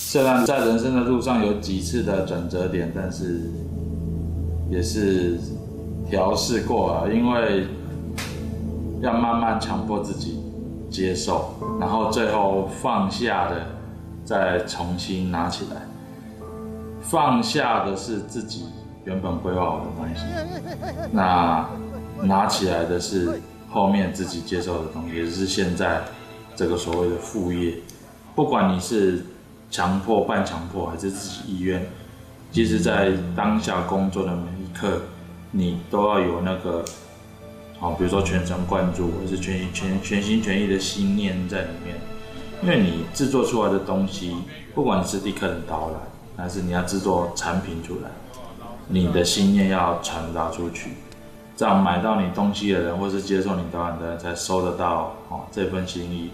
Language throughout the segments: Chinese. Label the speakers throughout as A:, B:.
A: 虽然在人生的路上有几次的转折点，但是也是调试过了，因为要慢慢强迫自己接受，然后最后放下的再重新拿起来。放下的是自己原本规划好的东西，那拿起来的是后面自己接受的东西，也就是现在这个所谓的副业。不管你是强迫、半强迫还是自己意愿，其实在当下工作的每一刻，你都要有那个，比如说全神贯注，或是全心全意的信念在里面。因为你制作出来的东西，不管是替客人导览，还是你要制作产品出来，你的信念要传达出去，这样买到你东西的人，或是接受你导览的人，才收得到这份心意。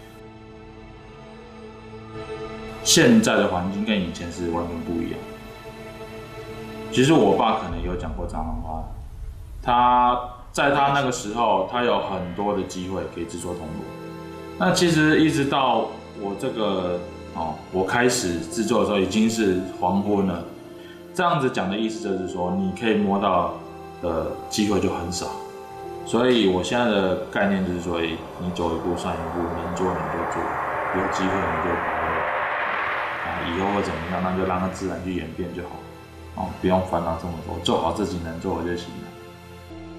A: 现在的环境跟以前是完全不一样。其实我爸可能有讲过这样的话，他在他那个时候，他有很多的机会可以制作通路。那其实一直到我这个我开始制作的时候，已经是黄昏了。这样子讲的意思就是说，你可以摸到的机会就很少。所以我现在的概念就是说，你走一步算一步，能做你就做，有机会你就把握。以后会怎么样，那就让它自然去演变就好，不用烦恼这么多，做好自己能做的就行了。